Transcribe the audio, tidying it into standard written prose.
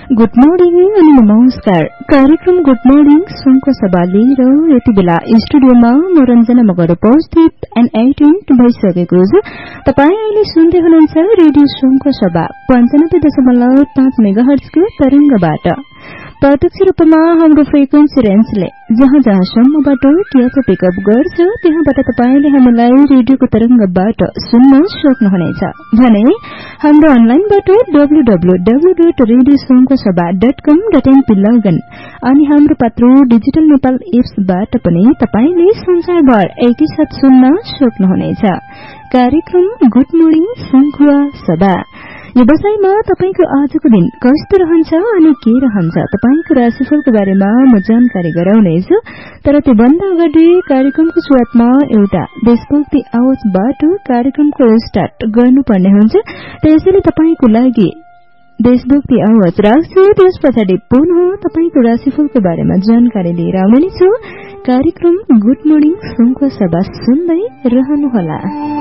Good morning अनि नमस्कार। कार्यक्रम गुड मर्निङ सुनको सभा लिएर यति बेला स्टुडियोमा म रञ्जना मगर उपस्थित एन्ड 18 भइसकेको छ। तपाईँ अहिले सुन्दै हुनुहुन्छ रेडियो सुनको सभा 95.5 मेगाहर्जको तरंगबाट। प्रत्यक्ष रूपमा हाम्रो फ्रिक्वेन्सी रेन्जले जहाँ जहाँसम्मबाट ट्याप पिकअप गर्छ त्यहाँबाट तपाईले हामीलाई रेडियोको तरंगबाट सुन्न सक्नुहुनेछ भने हाम्रो अनलाइनबाट www.radiosongkosaba.com.np लगइन अनि हाम्रो पात्रो डिजिटल नेपाल एप्सबाट पनि तपाईले संसारभर एकैसाथ सुन्न सक्नुहुनेछ। कार्यक्रम गुड मर्निङ संखुवा सभा व्यवसायमा तपाईको आजको दिन कस्तो रहन्छ अनि के रहन्छ तपाईको राशिफलको बारेमा म जानकारी गराउनेछु। तर त्योभन्दा अगाडि कार्यक्रमको सुरुवातमा एउटा देशभक्ति आवाजबाट कार्यक्रमको स्टार्ट गर्नुपर्ने हुन्छ। त्यसैले तपाईको लागि देशभक्ति आवाज राख्छु। त्यस पछाडि पुनः तपाईको राशिफलको बारेमा जानकारी लिएर आउने छु। कार्यक्रम गुड मर्निङ सुनको सभा सुन्दै रहनुहोला।